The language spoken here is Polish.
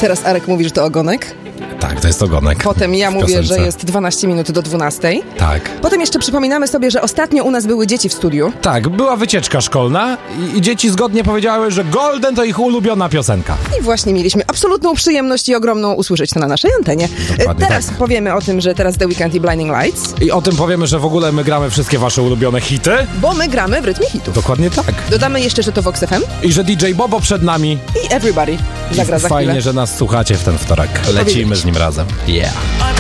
Teraz Arek mówi, że to ogonek. Tak, to jest ogonek. Potem ja mówię, że jest 12 minut do 12. Tak. Potem jeszcze przypominamy sobie, że ostatnio u nas były dzieci w studiu. Tak, była wycieczka szkolna i dzieci zgodnie powiedziały, że Golden to ich ulubiona piosenka. I właśnie mieliśmy absolutną przyjemność i ogromną usłyszeć to na naszej antenie. Dokładnie Teraz tak. powiemy o tym, że teraz The Weeknd i Blinding Lights. I o tym powiemy, że w ogóle my gramy wszystkie wasze ulubione hity. Bo my gramy w rytmie hitów. Dokładnie tak. Dodamy jeszcze, że to Vox FM I że DJ Bobo przed nami. i Everybody zagra za chwilę. Fajnie, że nas słuchacie w ten wtorek. Lecimy z nim razem. Yeah.